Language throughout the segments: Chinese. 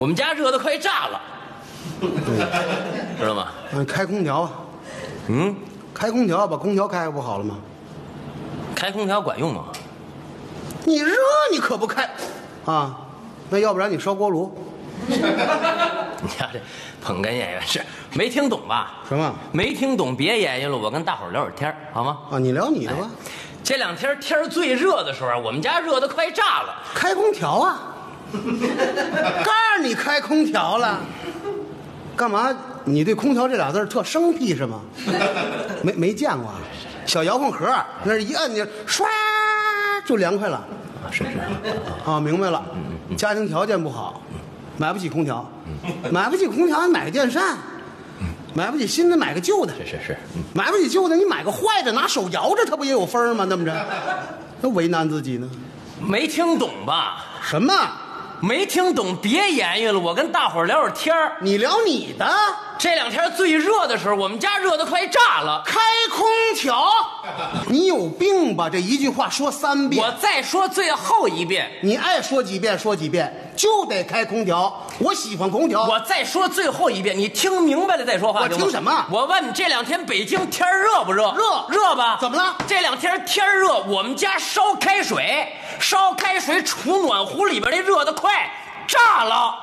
我们家热的快炸了，知道吗？ 开空调啊。开空调把空调开不好了吗？ 开空调管用吗？ 你热你可不开啊？那要不然你烧锅炉。 你看这捧哏演员是没听懂吧？ 什么？ 没听懂别演绎了，我跟大伙儿聊会儿天好吗？ 啊，你聊你的吧。 这两天天最热的时候，我们家热的快炸了。 开空调啊！告诉你开空调了，干嘛？你对空调这俩字特生僻是吗？没见过，小遥控盒那一摁就唰就凉快了。 是啊，明白了。家庭条件不好，买不起空调，买不起空调，你买个电扇。买不起新的，买个旧的。 是， 买不起旧的，你买个坏的，拿手摇着，它不也有风吗？那么着，那为难自己呢？ 没听懂吧？ 什么？ 没听懂，别言语了。我跟大伙儿聊会儿天儿。 你聊你的。 这两天最热的时候，我们家热的快炸了。 开空调？你有病吧？这一句话说3遍。 我再说最后一遍。 你爱说几遍说几遍，就得开空调。我喜欢空调。 我再说最后一遍，你听明白了再说话。 我听什么？ 我问你，这两天北京天热不热？热吧？ 怎么了？ 这两天天热，我们家烧开水杵暖壶里边，那热的快炸了。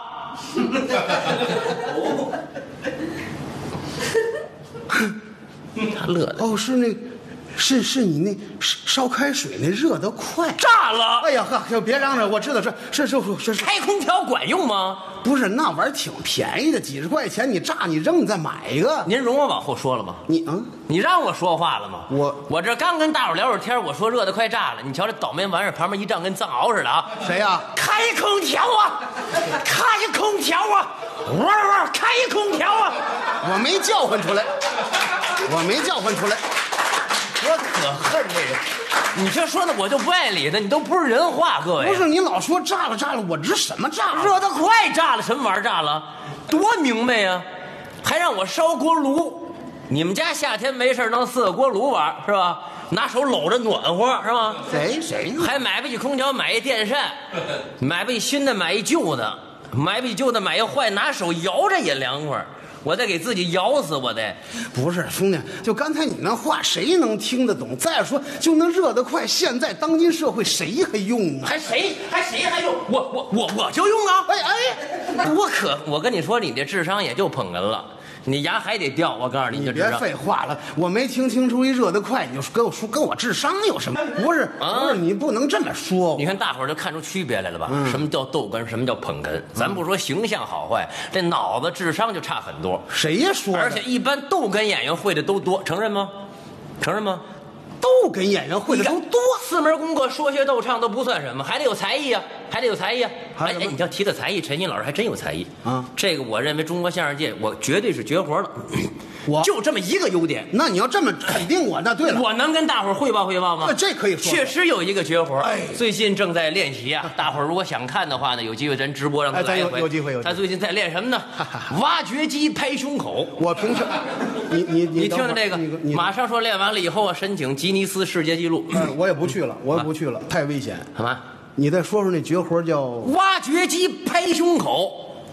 他乐的哦，是那，是你那烧开水那热得快炸了。 哎呀呵，就别嚷嚷，我知道是。 开空调管用吗？ 不是，那玩意儿挺便宜的，几十块钱，你炸你扔，你再买一个。 您容我往后说了吗？ 你让我说话了吗？ 我这刚跟大伙聊会儿天，我说热的快炸了，你瞧这倒霉玩意儿旁边一站跟藏獒似的啊！ 谁呀？ 开空调啊！开空调啊！开空调啊！ 我没叫唤出来， 我可恨这个！你这说的我就不爱理他，你都不是人话，各位。 不是你老说炸了，我这什么炸了？ 热得快炸了，什么玩意儿炸了？多明白呀！还让我烧锅炉。你们家夏天没事弄4个锅炉玩是吧？拿手搂着暖和是吧？ 谁还买不起空调，买一电扇，买不起新的，买一旧的，买不起旧的，买一坏，拿手摇着也凉快。我得给自己摇死，我得。 不是兄弟，就刚才你那话，谁能听得懂？再说，就能热得快，现在当今社会谁还用啊？ 还谁还用？我就用啊！我跟你说，你这智商也就捧哏了。你牙还得掉，我告诉你， 你别废话了，我没听清楚一热得快，你就跟我智商有什么？不是，你不能这么说。 你看大伙儿就看出区别来了吧？什么叫逗哏，什么叫捧哏？咱不说形象好坏，这脑子智商就差很多。 谁呀说的？ 而且一般逗哏演员会的都多，承认吗？ 逗哏演员会的都多 ，4门功课，说学逗唱都不算什么，还得有才艺啊！哎，你要提到才艺，陈鑫老师还真有才艺啊！这个我认为中国相声界，我绝对是绝活了。我就这么一个优点。 那你要这么肯定我，那对了， 我能跟大伙儿汇报吗？ 这可以说， 确实有一个绝活。最近正在练习啊！大伙儿如果想看的话呢，有机会咱直播让他来一回。 有机会。 他最近在练什么呢？挖掘机拍胸口。 我平时，你听听这个，马上说练完了以后啊，申请吉尼斯世界纪录。 我也不去了，太危险。 干嘛？ 你再说说那绝活叫挖掘机拍胸口。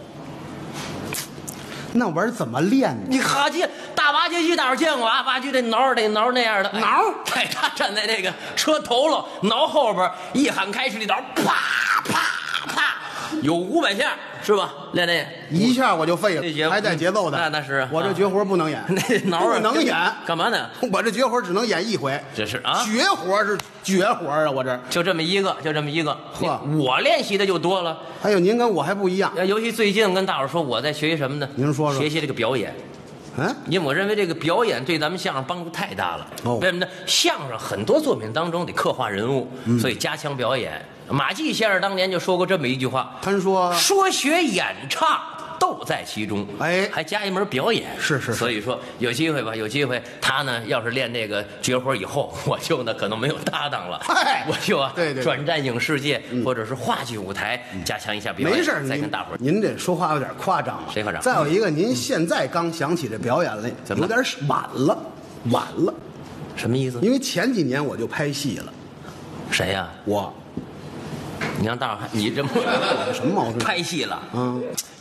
那玩意儿怎么练呢？ 你哈机大挖掘机，大伙儿见过啊？挖掘这挠那样的挠。 哎，他站在那个车头了，挠后边，一喊开始，这挠啪啪啪，有500下是吧？练那一下我就废了，还带节奏的。 那是我这绝活不能演， 那挠不能演， 干嘛呢？ 我这绝活只能演一回。 这是啊， 绝活是绝活啊！我这就这么一个。 呵， 我练习的就多了。 还有您跟我还不一样， 尤其最近跟大伙说，我在学习什么呢？ 您说说。 学习这个表演。因为我认为这个表演对咱们相声帮助太大了。为什么呢？相声很多作品当中得刻画人物，所以加强表演。马季先生当年就说过这么一句话， 他说学演唱都在其中，还加一门表演。 是。 所以说有机会吧，他呢要是练那个绝活以后，我就呢可能没有搭档了，我就对转战影视界或者是话剧舞台，加强一下表演。 没事， 再跟大伙儿。 您这说话有点夸张了。 谁夸张？ 再有一个，您现在刚想起这表演来，有点晚了。 什么意思？ 因为前几年我就拍戏了。 谁呀？ 我。 你让大伙儿看，你这什么毛病？ 拍戏了。